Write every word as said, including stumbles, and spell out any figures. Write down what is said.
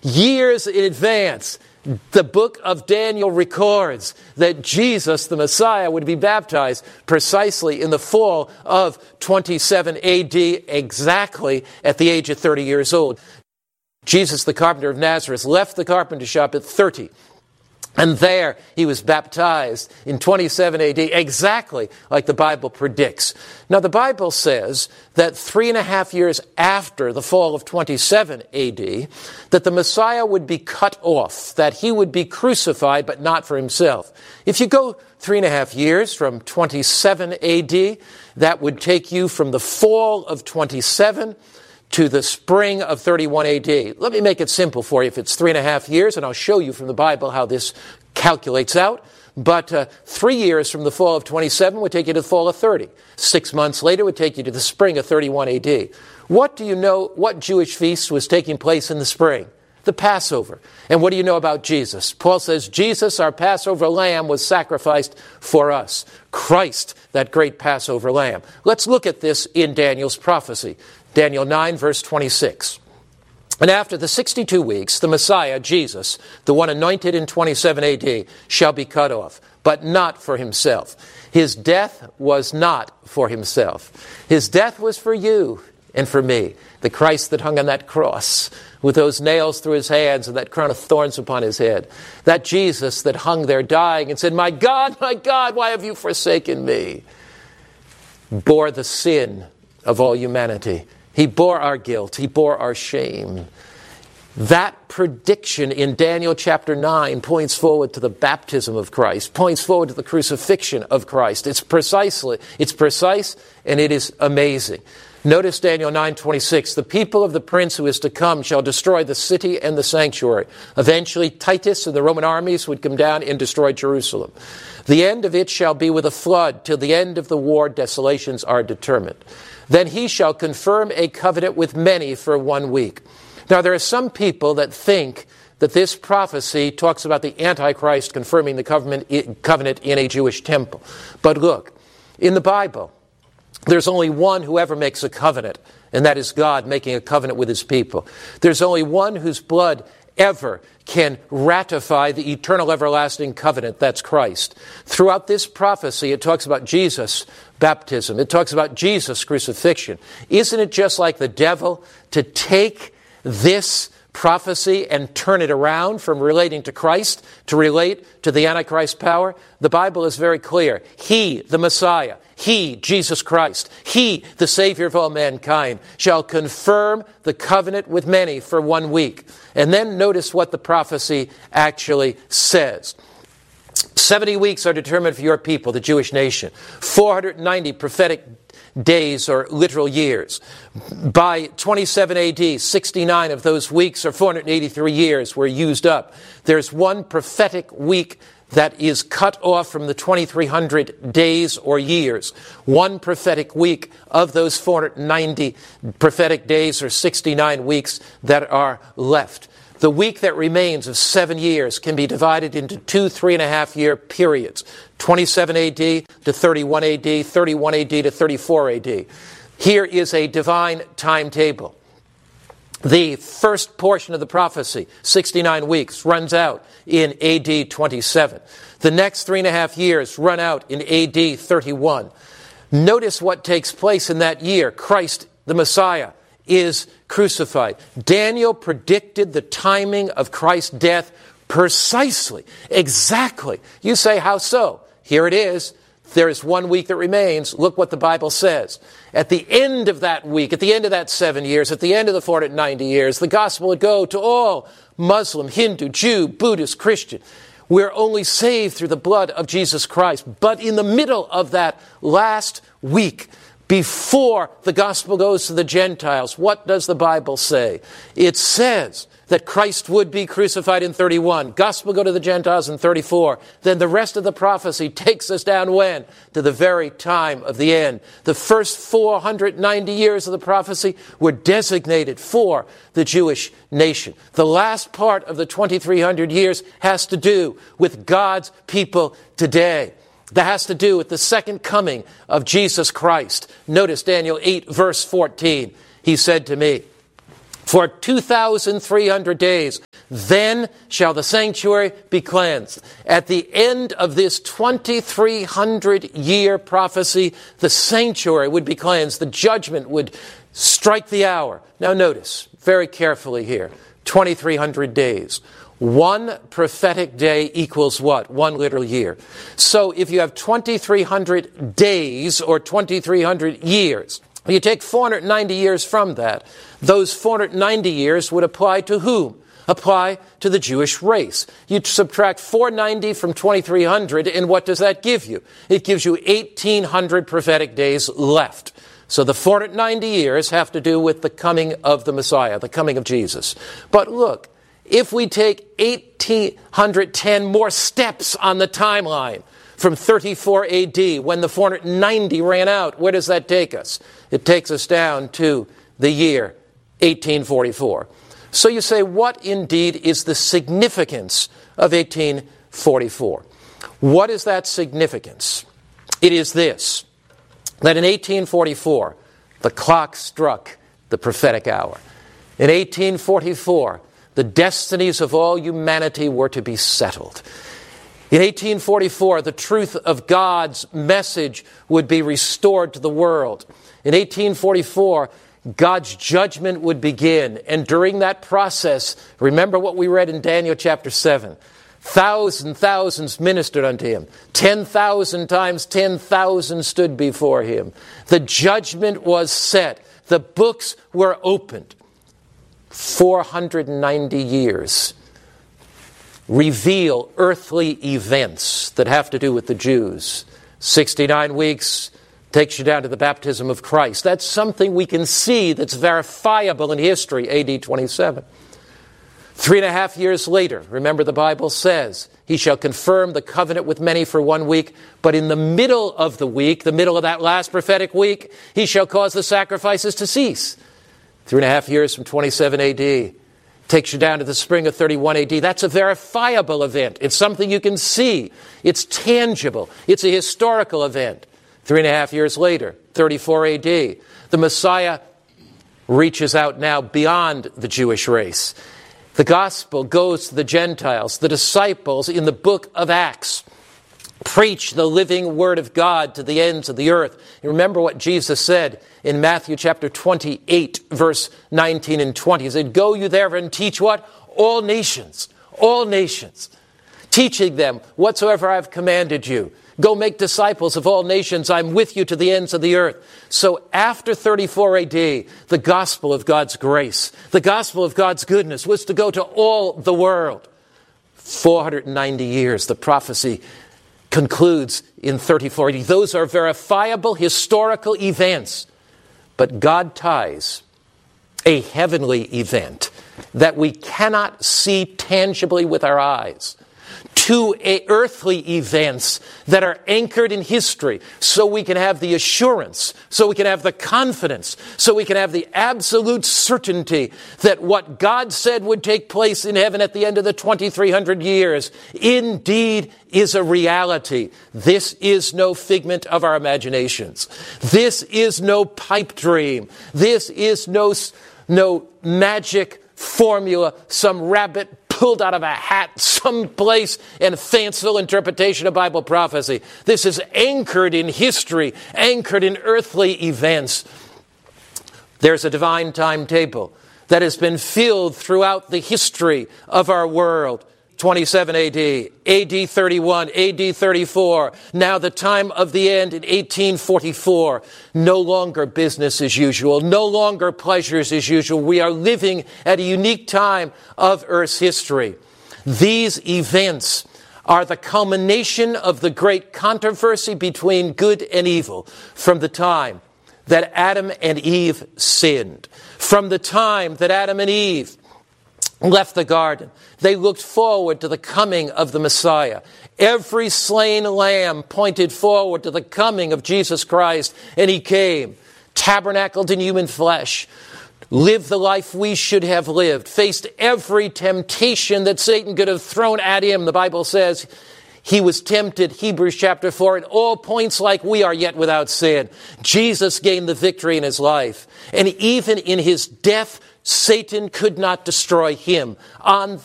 Years in advance, the book of Daniel records that Jesus, the Messiah, would be baptized precisely in the fall of twenty-seven A D, exactly at the age of thirty years old. Jesus, the carpenter of Nazareth, left the carpenter shop at thirty. And there he was baptized in twenty-seven A D, exactly like the Bible predicts. Now the Bible says that three and a half years after the fall of twenty-seven A D, that the Messiah would be cut off, that he would be crucified, but not for himself. If you go three and a half years from twenty-seven A D, that would take you from the fall of twenty-seven to the spring of thirty-one A D. Let me make it simple for you. If it's three and a half years, and I'll show you from the Bible how this calculates out, but uh, three years from the fall of twenty-seven would take you to the fall of thirty. Six months later would take you to the spring of thirty-one A D. What do you know, what Jewish feast was taking place in the spring? The Passover. And what do you know about Jesus? Paul says, Jesus, our Passover lamb, was sacrificed for us. Christ, that great Passover lamb. Let's look at this in Daniel's prophecy. Daniel nine, verse twenty-six. And after the sixty-two weeks, the Messiah, Jesus, the one anointed in twenty-seven A D, shall be cut off, but not for himself. His death was not for himself. His death was for you and for me. The Christ that hung on that cross with those nails through his hands and that crown of thorns upon his head. That Jesus that hung there dying and said, my God, my God, why have you forsaken me? Bore the sin of all humanity. He bore our guilt. He bore our shame. That prediction in Daniel chapter nine points forward to the baptism of Christ, points forward to the crucifixion of Christ. It's precisely, it's precise, and it is amazing. Notice Daniel nine twenty-six. The people of the prince who is to come shall destroy the city and the sanctuary. Eventually, Titus and the Roman armies would come down and destroy Jerusalem. The end of it shall be with a flood. Till the end of the war, desolations are determined. Then he shall confirm a covenant with many for one week. Now, there are some people that think that this prophecy talks about the Antichrist confirming the covenant in a Jewish temple. But look, in the Bible, there's only one who ever makes a covenant, and that is God making a covenant with his people. There's only one whose blood ever can ratify the eternal everlasting covenant. That's Christ. Throughout this prophecy, it talks about Jesus' baptism. It talks about Jesus' crucifixion. Isn't it just like the devil to take this prophecy and turn it around from relating to Christ to relate to the Antichrist power? The Bible is very clear. He, the Messiah, he, Jesus Christ, he, the Savior of all mankind, shall confirm the covenant with many for one week. And then notice what the prophecy actually says. Seventy weeks are determined for your people, the Jewish nation. four hundred ninety prophetic days or literal years. By twenty-seven A D, sixty-nine of those weeks, or four hundred eighty-three years, were used up. There's one prophetic week that is cut off from the twenty-three hundred days or years. One prophetic week of those four hundred ninety prophetic days or sixty-nine weeks that are left. The week that remains of seven years can be divided into two three and a half year periods. twenty-seven A D to thirty-one A D, thirty-one A D to thirty-four A D. Here is a divine timetable. The first portion of the prophecy, sixty-nine weeks, runs out in A D twenty-seven. The next three and a half years run out in A D thirty-one. Notice what takes place in that year. Christ, the Messiah, is crucified. Daniel predicted the timing of Christ's death precisely, exactly. You say, how so? Here it is. There is one week that remains. Look what the Bible says. At the end of that week, at the end of that seven years, at the end of the four hundred ninety years, the gospel would go to all Muslim, Hindu, Jew, Buddhist, Christian. We're only saved through the blood of Jesus Christ. But in the middle of that last week, before the gospel goes to the Gentiles, what does the Bible say? It says that Christ would be crucified in thirty-one. Gospel go to the Gentiles in thirty-four. Then the rest of the prophecy takes us down when? To the very time of the end. The first four hundred ninety years of the prophecy were designated for the Jewish nation. The last part of the twenty-three hundred years has to do with God's people today. That has to do with the second coming of Jesus Christ. Notice Daniel eight, verse fourteen. He said to me, for two thousand three hundred days. Then shall the sanctuary be cleansed. At the end of this twenty-three hundred year prophecy, the sanctuary would be cleansed. The judgment would strike the hour. Now notice very carefully here, twenty-three hundred days. One prophetic day equals what? One literal year. So if you have twenty-three hundred days or twenty-three hundred years, you take four hundred ninety years from that. Those four hundred ninety years would apply to whom? Apply to the Jewish race. You subtract four hundred ninety from twenty-three hundred, and what does that give you? It gives you eighteen hundred prophetic days left. So the four hundred ninety years have to do with the coming of the Messiah, the coming of Jesus. But look, if we take eighteen ten more steps on the timeline from thirty-four A D, when the four hundred ninety ran out, where does that take us? It takes us down to the year eighteen forty-four. So you say, what indeed is the significance of eighteen forty-four? What is that significance? It is this, that in eighteen forty-four, the clock struck the prophetic hour. In eighteen forty-four, the destinies of all humanity were to be settled. In eighteen forty-four, the truth of God's message would be restored to the world. In eighteen forty-four, God's judgment would begin. And during that process, remember what we read in Daniel chapter seven. Thousand thousands ministered unto him. Ten thousand times ten thousand stood before him. The judgment was set. The books were opened. four hundred ninety years reveal earthly events that have to do with the Jews. sixty-nine weeks takes you down to the baptism of Christ. That's something we can see that's verifiable in history, A D twenty-seven. Three and a half years later, remember the Bible says, he shall confirm the covenant with many for one week, but in the middle of the week, the middle of that last prophetic week, he shall cause the sacrifices to cease. Three and a half years from twenty-seven A D takes you down to the spring of thirty-one A D. That's a verifiable event. It's something you can see. It's tangible. It's a historical event. Three and a half years later, thirty-four A D, the Messiah reaches out now beyond the Jewish race. The gospel goes to the Gentiles. The disciples in the book of Acts preach the living word of God to the ends of the earth. You remember what Jesus said in Matthew chapter twenty-eight, verse nineteen and twenty. He said, go you there and teach what? All nations. All nations. Teaching them whatsoever I have commanded you. Go make disciples of all nations. I'm with you to the ends of the earth. So after thirty-four A D, the gospel of God's grace, the gospel of God's goodness was to go to all the world. four hundred ninety years, the prophecy concludes in thirty-four A D. Those are verifiable historical events. But God ties a heavenly event that we cannot see tangibly with our eyes to a earthly events that are anchored in history, so we can have the assurance, so we can have the confidence, so we can have the absolute certainty that what God said would take place in heaven at the end of the twenty-three hundred years indeed is a reality. This is no figment of our imaginations. This is no pipe dream. This is no, no magic formula, some rabbit pulled out of a hat someplace and fanciful interpretation of Bible prophecy. This is anchored in history, anchored in earthly events. There's a divine timetable that has been filled throughout the history of our world. twenty-seven A D, A D thirty-one, A D thirty-four, now the time of the end in eighteen forty-four. No longer business as usual, no longer pleasures as usual. We are living at a unique time of Earth's history. These events are the culmination of the great controversy between good and evil from the time that Adam and Eve sinned. From the time that Adam and Eve left the garden, they looked forward to the coming of the Messiah. Every slain lamb pointed forward to the coming of Jesus Christ, and he came, tabernacled in human flesh, lived the life we should have lived, faced every temptation that Satan could have thrown at him. The Bible says he was tempted, Hebrews chapter four, at all points like we are, yet without sin. Jesus gained the victory in his life. And even in his death Satan could not destroy him. On